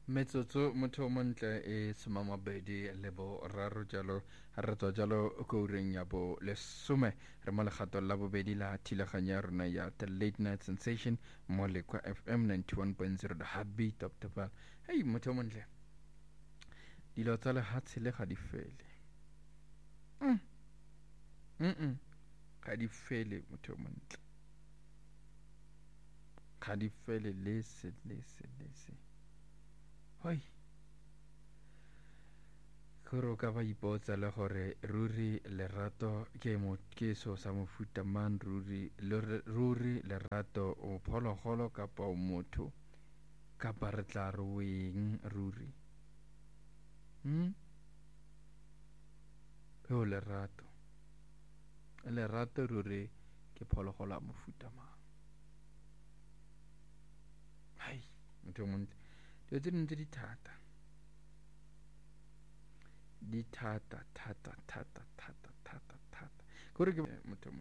metsotso motho o montle e somamabedi le bo raro jalo re tswa jalo koureng ya bo lesome re mo legatong la bobedi la thulaganyo ya rona ya the late night sensation mo lekwa fm 91.0 the heartbeat of the val. Hei motho o montle, dilo tsa lehatshe le ga di fele ga di fele motho o montle, ga di fele lese hoi gore o ka ba ipotsa le gore ruri lerato ke so sa mofuta man, ruri lerato o phologolo kapa o motho kapa re tla re weng ruri ho lerato ruri ke phologolo a mofuta mang. Hai motho montle, dilo tse dintse di thata gore ke motho